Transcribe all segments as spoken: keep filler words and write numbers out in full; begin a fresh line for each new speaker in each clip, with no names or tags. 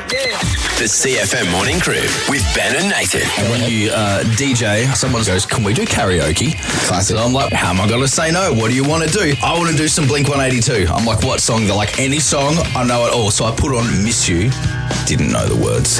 The C F M Morning Crew with Ben and Nathan.
When you uh, D J, someone goes, can we do karaoke? Classic. So I'm like, how am I going to say no? What do you want to do? I want to do some Blink one eighty-two. I'm like, what song? They're like, any song, I know it all. So I put on Miss You. Didn't know the words.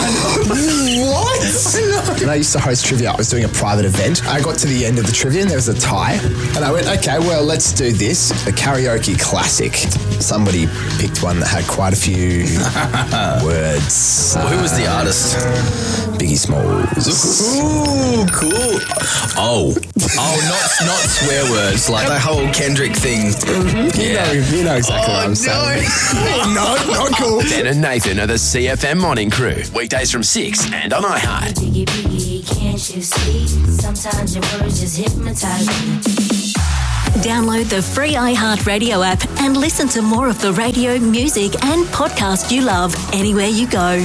What? When I used to host trivia, I was doing a private event. I got to the end of the trivia and there was a tie. And I went, okay, well, let's do this. A karaoke classic. Somebody picked one that had quite a few words.
Well, who was the artist?
Biggie Smalls.
Ooh, cool. Oh. Oh, not not swear words, like the whole Kendrick thing.
Mm-hmm.
Yeah.
You know, you know exactly
oh,
what I'm
no.
saying. No, not cool.
Ben and Nathan are the C F M Morning Crew. Weekdays from six and on iHeart.
Biggie, biggie, can't you see? Sometimes your words just hypnotize me.
Download the free iHeart Radio app and listen to more of the radio, music and podcast you love anywhere you go.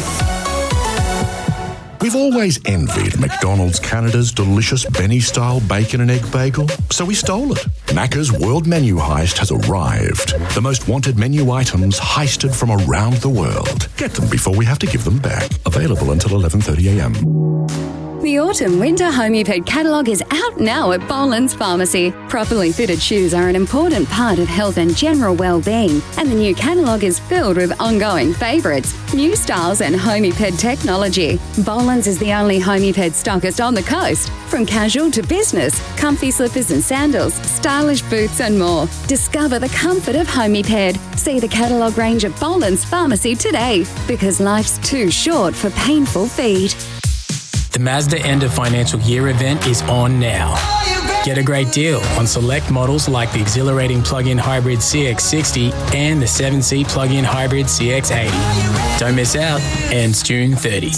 We've always envied McDonald's Canada's delicious Benny-style bacon and egg bagel, so we stole it. Macca's World Menu Heist has arrived. The most wanted menu items heisted from around the world. Get them before we have to give them back. Available until eleven thirty a m.
The Autumn Winter Homeped catalogue is out now at Boland's Pharmacy. Properly fitted shoes are an important part of health and general well-being, and the new catalogue is filled with ongoing favourites, new styles and homeped technology. Boland's is the only homeped stockist on the coast. From casual to business, comfy slippers and sandals, stylish boots and more. Discover the comfort of homeped. See the catalogue range at Boland's Pharmacy today, because life's too short for painful feet.
The Mazda End of Financial Year event is on now. Get a great deal on select models like the exhilarating plug-in hybrid C X sixty and the seven-seat plug-in hybrid C X eighty. Don't miss out. Ends June thirtieth.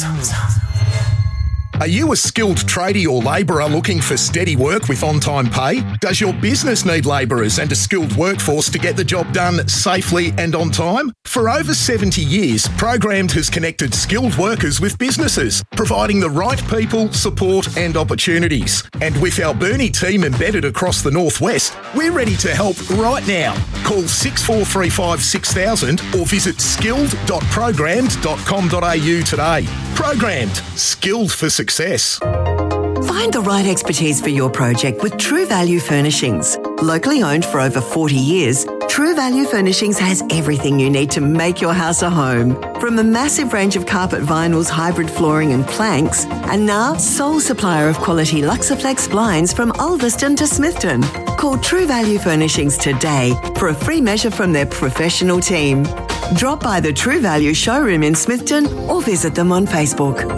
Are you a skilled tradie or labourer looking for steady work with on-time pay? Does your business need labourers and a skilled workforce to get the job done safely and on time? For over seventy years, Programmed has connected skilled workers with businesses, providing the right people, support and opportunities. And with our Burnie team embedded across the Northwest, we're ready to help right now. Call six four three five six thousand or visit skilled dot programmed dot com dot a u today. Programmed, skilled for success.
Find the right expertise for your project with True Value Furnishings. Locally owned for over forty years, True Value Furnishings has everything you need to make your house a home. From a massive range of carpet vinyls, hybrid flooring and planks, and now sole supplier of quality Luxaflex blinds from Ulverston to Smithton. Call True Value Furnishings today for a free measure from their professional team. Drop by the True Value showroom in Smithton or visit them on Facebook.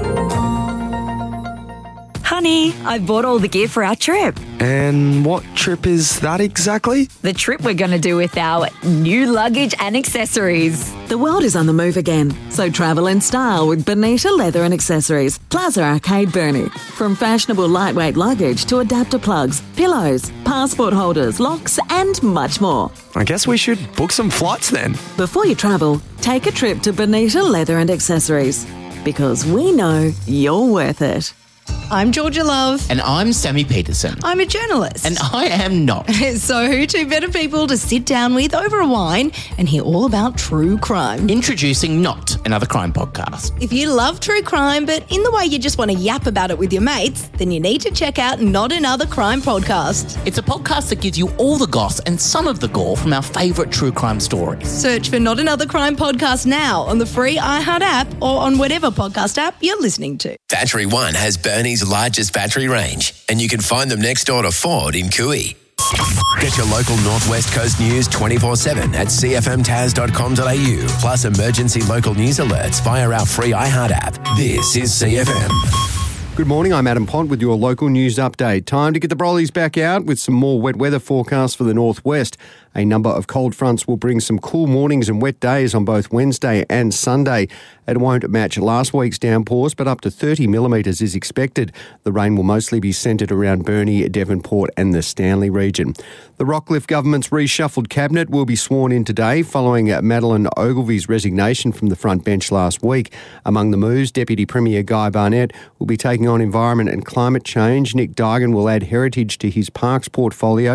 Honey, I bought all the gear for our trip.
And what trip is that exactly?
The trip we're going to do with our new luggage and accessories.
The world is on the move again, so travel in style with Bonita Leather and Accessories, Plaza Arcade Burnie. From fashionable lightweight luggage to adapter plugs, pillows, passport holders, locks and much more.
I guess we should book some flights then.
Before you travel, take a trip to Bonita Leather and Accessories, because we know you're worth it.
I'm Georgia Love.
And I'm Sammy Peterson.
I'm a journalist.
And I am not.
So who two better people to sit down with over a wine and hear all about true crime?
Introducing Not Another Crime Podcast.
If you love true crime, but in the way you just want to yap about it with your mates, then you need to check out Not Another Crime Podcast.
It's a podcast that gives you all the goss and some of the gore from our favourite true crime stories.
Search for Not Another Crime Podcast now on the free iHeart app or on whatever podcast app you're listening to.
Battery One has Burnie's largest battery range, and you can find them next door to Ford in Cooey. Get your local Northwest Coast news twenty-four seven at c f m taz dot com dot a u, plus emergency local news alerts via our free iHeart app. This is C F M.
Good morning, I'm Adam Pont with your local news update. Time to get the brollies back out with some more wet weather forecasts for the northwest. A number of cold fronts will bring some cool mornings and wet days on both Wednesday and Sunday. It won't match last week's downpours, but up to thirty millimetres is expected. The rain will mostly be centred around Burnie, Devonport and the Stanley region. The Rockcliffe government's reshuffled cabinet will be sworn in today following Madeleine Ogilvy's resignation from the front bench last week. Among the moves, Deputy Premier Guy Barnett will be taking on environment and climate change. Nick Dargan will add heritage to his parks portfolio,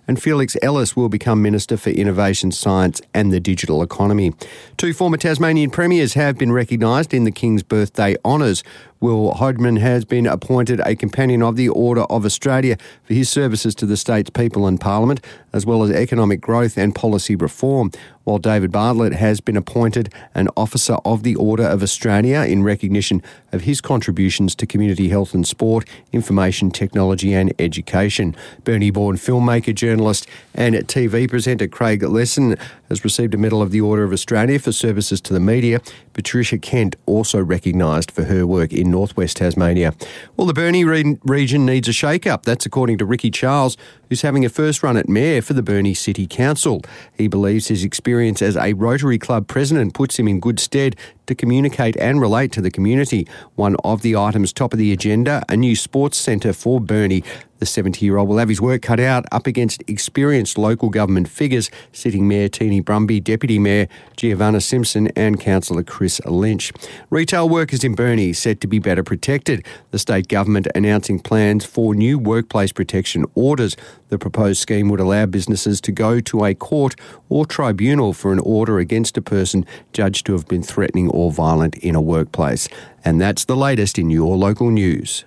and Felix Ellis will become Minister for Innovation, Science and the Digital Economy. Two former Tasmanian premiers have been recognised in the King's Birthday Honours. Will Hodgman has been appointed a Companion of the Order of Australia for his services to the state's people and Parliament, as well as economic growth and policy reform, while David Bartlett has been appointed an Officer of the Order of Australia in recognition of his contributions to community health and sport, information technology and education. Burnie-born filmmaker, journalist and T V presenter Craig Lesson has received a Medal of the Order of Australia for services to the media. Patricia Kent also recognised for her work in northwest Tasmania. Well, the Burnie re- region needs a shake-up. That's according to Ricky Charles, who's having a first run at mayor for the Burnie City Council. He believes his experience as a Rotary Club president puts him in good stead to communicate and relate to the community. One of the items top of the agenda, a new sports centre for Burnie. The seventy-year-old will have his work cut out up against experienced local government figures, sitting Mayor Teeny Brumby, Deputy Mayor Giovanna Simpson and Councillor Chris Lynch. Retail workers in Burnie said to be better protected. The state government announcing plans for new workplace protection orders. The proposed scheme would allow businesses to go to a court or tribunal for an order against a person judged to have been threatening or violent in a workplace. And that's the latest in your local news.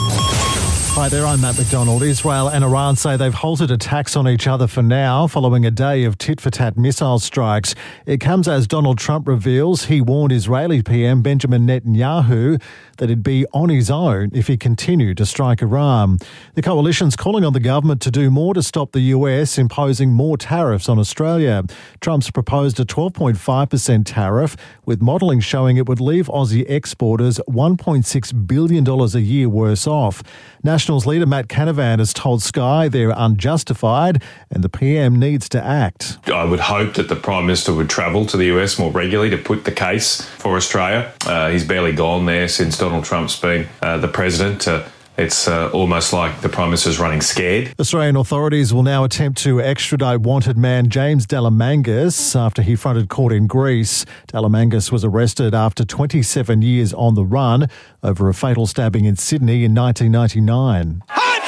Hi there, I'm Matt McDonald. Israel and Iran say they've halted attacks on each other for now, following a day of tit-for-tat missile strikes. It comes as Donald Trump reveals he warned Israeli P M Benjamin Netanyahu that he'd be on his own if he continued to strike Iran. The coalition's calling on the government to do more to stop the U S imposing more tariffs on Australia. Trump's proposed a twelve point five percent tariff, with modelling showing it would leave Aussie exporters one point six billion dollars a year worse off. Nationals leader Matt Canavan has told Sky they're unjustified and the P M needs to act.
I would hope that the Prime Minister would travel to the U S more regularly to put the case for Australia. Uh, he's barely gone there since Donald Trump's been uh, the president. Uh, It's uh, almost like the Prime Minister's running scared.
Australian authorities will now attempt to extradite wanted man James Delamangas after he fronted court in Greece. Delamangas was arrested after twenty-seven years on the run over a fatal stabbing in Sydney in nineteen ninety-nine.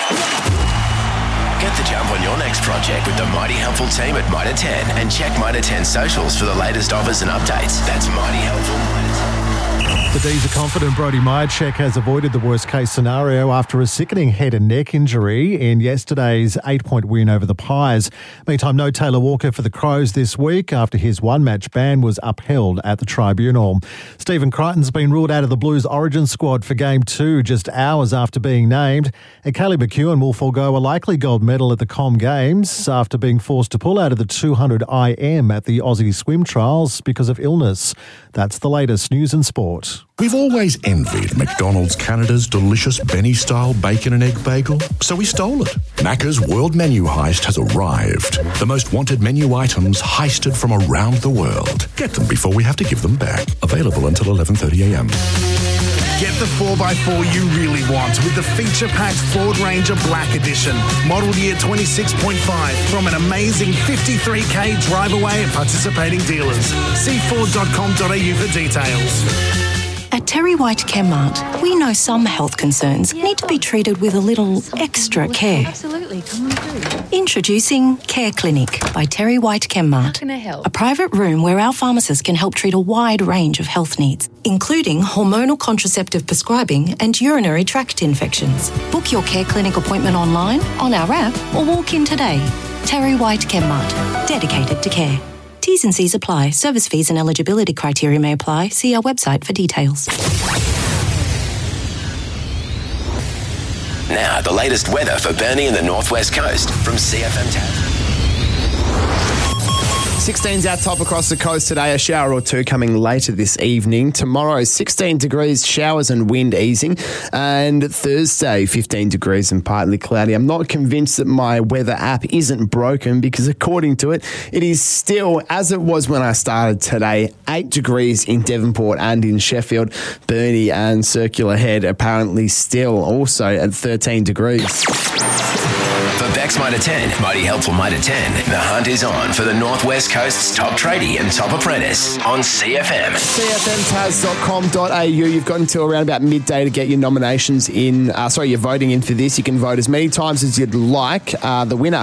Get the jump on your next project with the Mighty Helpful team at Mitre ten and check Mitre ten socials for the latest offers and updates. That's Mighty Helpful Mitre ten.
The D's are confident Brody Myercheck has avoided the worst-case scenario after a sickening head and neck injury in yesterday's eight-point win over the Pies. Meantime, no Taylor Walker for the Crows this week after his one-match ban was upheld at the tribunal. Stephen Crichton's been ruled out of the Blues Origin squad for Game two just hours after being named. And Callie McEwen will forego a likely gold medal at the Com Games after being forced to pull out of the two hundred I M at the Aussie Swim Trials because of illness. That's the latest news and sport.
We've always envied McDonald's Canada's delicious Benny-style bacon and egg bagel, so we stole it. Macca's world menu heist has arrived. The most wanted menu items heisted from around the world. Get them before we have to give them back. Available until eleven thirty a m.
Get the four by four you really want with the feature-packed Ford Ranger Black Edition. Model year twenty-six point five from an amazing fifty-three k drive away at participating dealers. See ford dot com dot a u for details.
At Terry White Chemmart, we know some health concerns need to be treated with a little extra care.
Absolutely, come on through.
Introducing Care Clinic by Terry White Chemmart.
How can I help?
A private room where our pharmacists can help treat a wide range of health needs, including hormonal contraceptive prescribing and urinary tract infections. Book your Care Clinic appointment online, on our app, or walk in today. Terry White Chemmart, dedicated to care. T's and C's apply. Service fees and eligibility criteria may apply. See our website for details.
Now, the latest weather for Burnie and the Northwest Coast from C F M Taz.
sixteen's our top across the coast today. A shower or two coming later this evening. Tomorrow, sixteen degrees, showers and wind easing. And Thursday, fifteen degrees and partly cloudy. I'm not convinced that my weather app isn't broken because according to it, it is still, as it was when I started today, eight degrees in Devonport and in Sheffield. Burnie and Circular Head apparently still also at thirteen degrees.
For Beck's Mitre ten, Mighty Helpful Mitre ten, the hunt is on for the Northwest Coast's top tradie and top apprentice on C F M.
C F M taz dot com dot a u. You've got until around about midday to get your nominations in. Uh, sorry, you're voting in for this. You can vote as many times as you'd like. Uh, the winner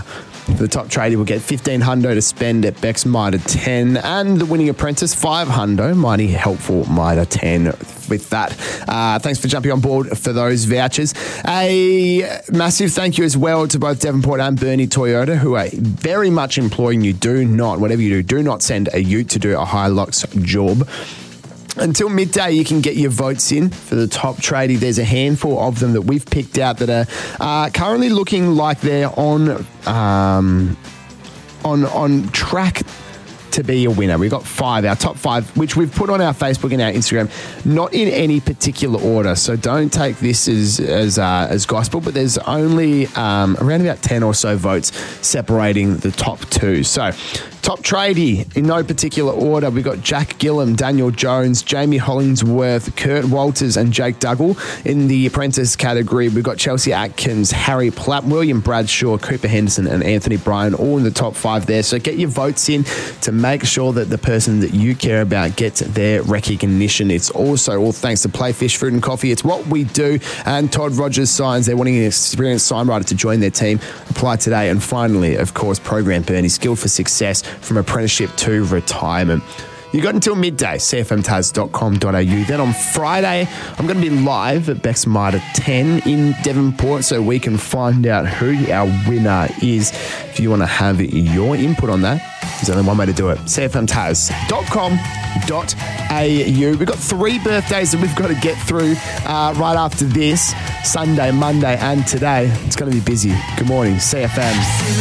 The top tradie will get fifteen hundo to spend at Bex Mitre ten, and the winning apprentice five hundo. Mighty helpful Mitre ten with that. Uh, thanks for jumping on board for those vouchers. A massive thank you as well to both Devonport and Burnie Toyota, who are very much imploring you, do not, whatever you do, do not send a ute to do a Hilux job. Until midday, you can get your votes in for the top tradie. There's a handful of them that we've picked out that are uh, currently looking like they're on um, on on track to be a winner. We've got five, our top five, which we've put on our Facebook and our Instagram, not in any particular order. So don't take this as as, uh, as gospel, but there's only um, around about ten or so votes separating the top two. So top tradie, in no particular order, we've got Jack Gillam, Daniel Jones, Jamie Hollingsworth, Kurt Walters and Jake Dougal. In the apprentice category, we've got Chelsea Atkins, Harry Platt, William Bradshaw, Cooper Henderson and Anthony Bryan, all in the top five there. So get your votes in to make sure that the person that you care about gets their recognition. It's also all thanks to Playfish Food and Coffee. It's what we do. And Todd Rogers Signs, they're wanting an experienced sign writer to join their team. Apply today. And finally, of course, Program Burnie, Skilled for Success, from apprenticeship to retirement. You got until midday, c f m taz dot com dot a u. Then on Friday, I'm going to be live at Bex Mitre ten in Devonport so we can find out who our winner is. If you want to have your input on that, there's only one way to do it. c f m taz dot com dot a u. We've got three birthdays that we've got to get through uh, right after this. Sunday, Monday and today. It's going to be busy. Good morning, C F M.